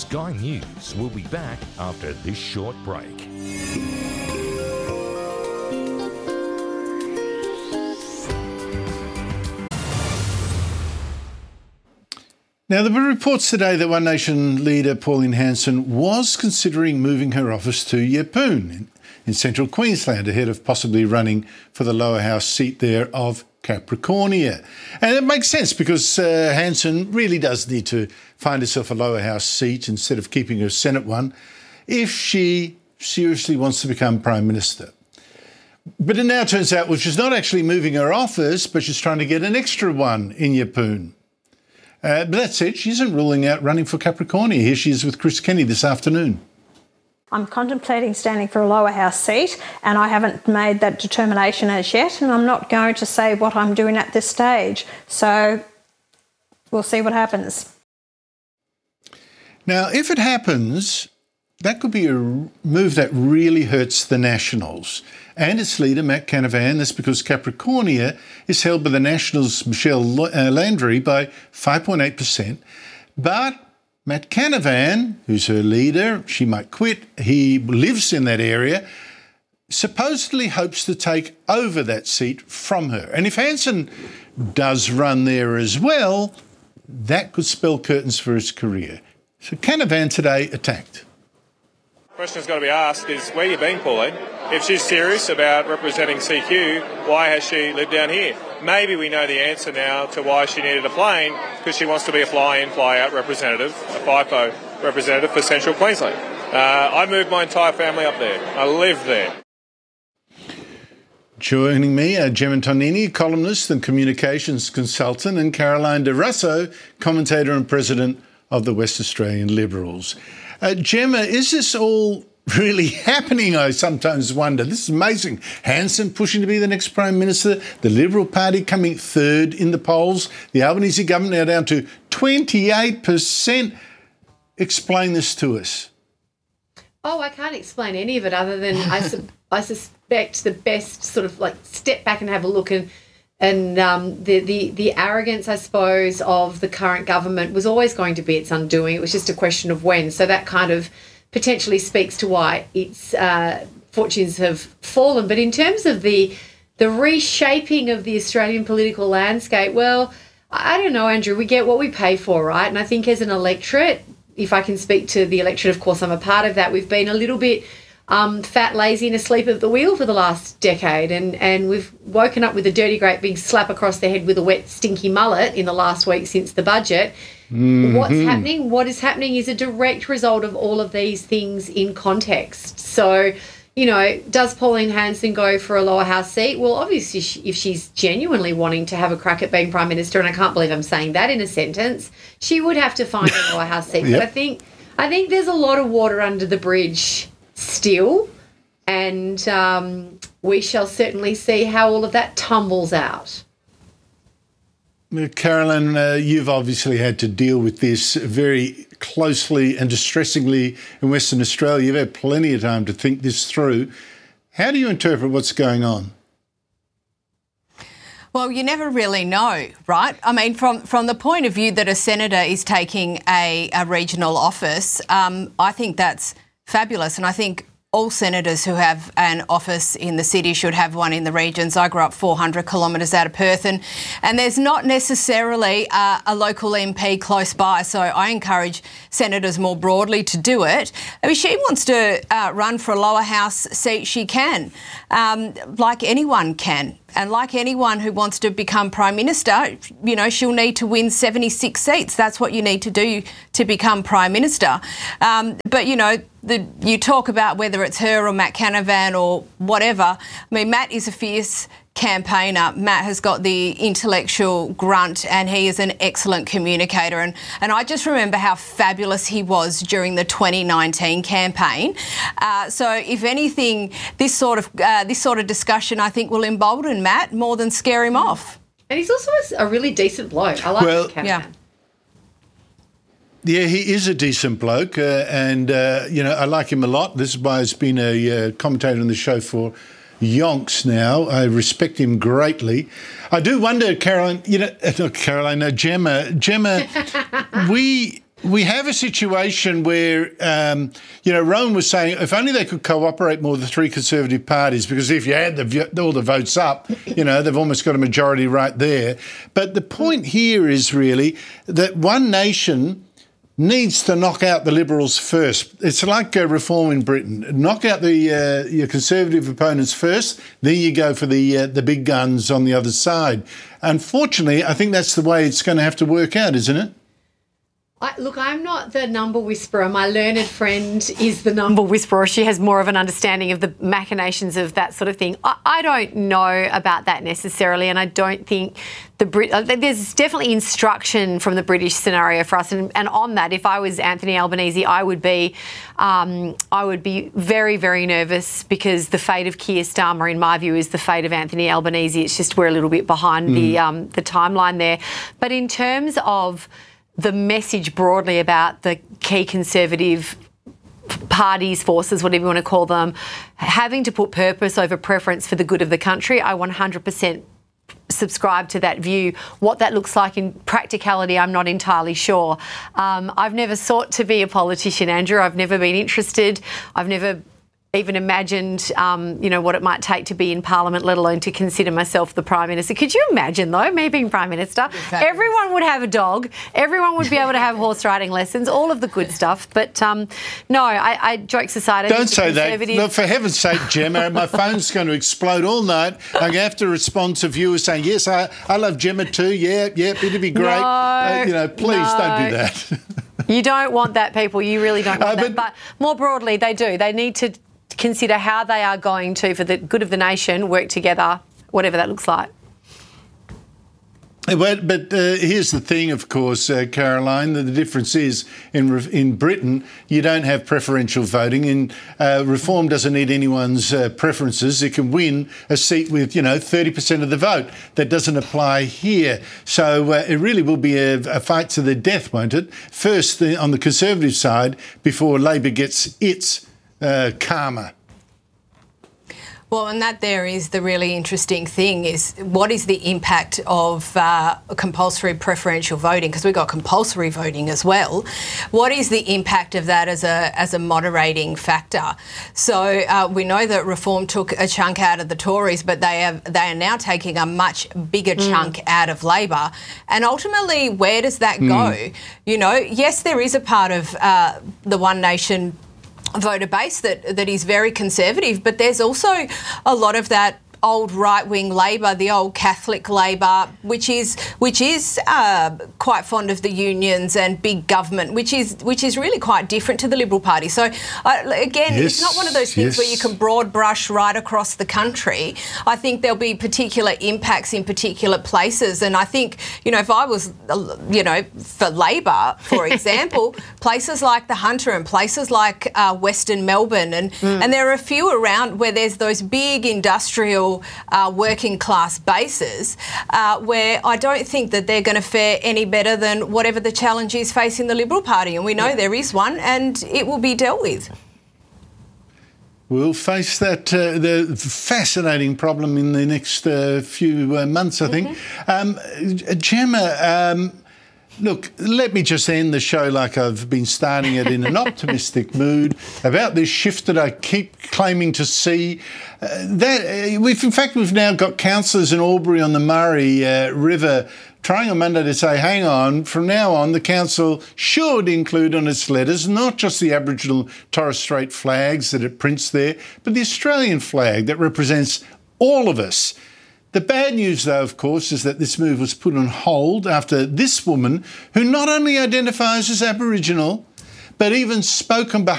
Sky News will be back after this short break. Now, there were reports today that One Nation leader Pauline Hanson was considering moving her office to Yeppoon in central Queensland ahead of possibly running for the lower house seat there of Capricornia. And it makes sense because Hanson really does need to find herself a lower house seat instead of keeping her Senate one if she seriously wants to become Prime Minister. But it now turns out, well, she's not actually moving her office, but she's trying to get an extra one in Yeppoon. But that said, she isn't ruling out running for Capricornia. Here she is with Chris Kenny this afternoon. I'm contemplating standing for a lower house seat, and I haven't made that determination as yet, and I'm not going to say what I'm doing at this stage. So we'll see what happens. Now, if it happens, that could be a move that really hurts the Nationals and its leader, Matt Canavan. That's because Capricornia is held by the Nationals' Michelle Landry by 5.8%. But Matt Canavan, who's her leader, she might quit, he lives in that area, supposedly hopes to take over that seat from her. And if Hanson does run there as well, that could spell curtains for his career. So Canavan today attacked. The question that's got to be asked is, where you been, Pauline? If she's serious about representing CQ, why has she lived down here? Maybe we know the answer now to why she needed a plane, because she wants to be a fly-in, fly-out representative, a FIFO representative for Central Queensland. I moved my entire family up there. I live there. Joining me are Gemma Tonini, columnist and communications consultant, and Caroline De Russo, commentator and president of the West Australian Liberals. Gemma, is this all really happening? I sometimes wonder. This is amazing. Hanson pushing to be the next Prime Minister, the Liberal Party coming third in the polls, the Albanese government now down to 28%. Explain this to us. Oh, I can't explain any of it other than I suspect the best sort of like step back and have a look and the arrogance, I suppose, of the current government was always going to be its undoing. It was just a question of when. So that kind of potentially speaks to why its fortunes have fallen. But in terms of the reshaping of the Australian political landscape, well, I don't know, Andrew, we get what we pay for, right? And I think as an electorate, if I can speak to the electorate, of course, I'm a part of that, we've been a little bit fat, lazy and asleep at the wheel for the last decade. And we've woken up with a dirty, great big slap across the head with a wet, stinky mullet in the last week since the budget. Mm-hmm. What's happening? What is happening is a direct result of all of these things in context. So, you know, does Pauline Hanson go for a lower house seat? Well, obviously, if she's genuinely wanting to have a crack at being Prime Minister, and I can't believe I'm saying that in a sentence, she would have to find a lower house seat. Yep. But I think there's a lot of water under the bridge still, and we shall certainly see how all of that tumbles out. Caroline, you've obviously had to deal with this very closely and distressingly in Western Australia. You've had plenty of time to think this through. How do you interpret what's going on? Well, you never really know, right? I mean, from the point of view that a senator is taking a regional office, I think that's fabulous, and I think all senators who have an office in the city should have one in the regions. I grew up 400 kilometres out of Perth, and there's not necessarily a local MP close by, so I encourage senators more broadly to do it. If she wants to run for a lower house seat, she can, like anyone can. And like anyone who wants to become Prime Minister, you know, she'll need to win 76 seats. That's what you need to do to become Prime Minister. But, you know, you talk about whether it's her or Matt Canavan or whatever. I mean, Matt is a fierce campaigner. Matt has got the intellectual grunt and he is an excellent communicator. And I just remember how fabulous he was during the 2019 campaign. So if anything, this sort of discussion, I think, will embolden Matt more than scare him off. And he's also a really decent bloke. I like Matt Canavan. Yeah. Yeah, he is a decent bloke and, you know, I like him a lot. This is why he's been a commentator on the show for yonks now. I respect him greatly. I do wonder, Caroline, Gemma, we we have a situation where, Rowan was saying if only they could cooperate more, the three Conservative parties, because if you add all the votes up, they've almost got a majority right there. But the point here is really that One Nation needs to knock out the Liberals first. It's like reform in Britain. Knock out your Conservative opponents first, then you go for the big guns on the other side. Unfortunately, I think that's the way it's going to have to work out, isn't it? Look, I'm not the number whisperer. My learned friend is the number whisperer. She has more of an understanding of the machinations of that sort of thing. I don't know about that necessarily, and I don't think there's definitely instruction from the British scenario for us. And on that, if I was Anthony Albanese, I would be very, very nervous, because the fate of Keir Starmer, in my view, is the fate of Anthony Albanese. It's just we're a little bit behind the timeline there. But in terms of the message broadly about the key Conservative parties, forces, whatever you want to call them, having to put purpose over preference for the good of the country, I 100% subscribe to that view. What that looks like in practicality, I'm not entirely sure. I've never sought to be a politician, Andrew. I've never been interested. I've never even imagined, what it might take to be in Parliament, let alone to consider myself the Prime Minister. Could you imagine, though, me being Prime Minister? Everyone would have a dog. Everyone would be able to have horse riding lessons, all of the good stuff. But, no, I jokes aside. Don't say that. Look, for heaven's sake, Gemma, my phone's going to explode all night. I'm going to have to respond to viewers saying, yes, I love Gemma too. Yeah, it'd be great. Please don't do that. You don't want that, people. You really don't want that. But more broadly, they do. They need to consider how they are going to, for the good of the nation, work together, whatever that looks like. But here's the thing, of course, Caroline, the difference is in Britain, you don't have preferential voting, and Reform doesn't need anyone's preferences. It can win a seat with, 30% of the vote. That doesn't apply here. So it really will be a fight to the death, won't it? First, on the Conservative side, before Labor gets its karma. Well, and that there is the really interesting thing, is what is the impact of compulsory preferential voting? Because we've got compulsory voting as well. What is the impact of that as a moderating factor? So we know that Reform took a chunk out of the Tories, but they are now taking a much bigger chunk out of Labor. And ultimately, where does that go? Yes, there is a part of the One Nation voter base that is very conservative, but there's also a lot of that old right-wing Labor, the old Catholic Labor, which is quite fond of the unions and big government, which is really quite different to the Liberal Party. So again, it's not one of those things where you can broad brush right across the country. I think there'll be particular impacts in particular places, and I think if I was for Labor, for example, places like the Hunter and places like Western Melbourne, and there are a few around where there's those big industrial working class bases where I don't think that they're going to fare any better than whatever the challenge is facing the Liberal Party. And we know there is one, and it will be dealt with. We'll face that the fascinating problem in the next few months, I think. Gemma, look, let me just end the show like I've been starting it, in an optimistic mood about this shift that I keep claiming to see. We've now got councillors in Albury on the Murray River trying on Monday to say, hang on, from now on the council should include on its letters not just the Aboriginal Torres Strait flags that it prints there, but the Australian flag that represents all of us. The bad news, though, of course, is that this move was put on hold after this woman, who not only identifies as Aboriginal, but even spoke on behalf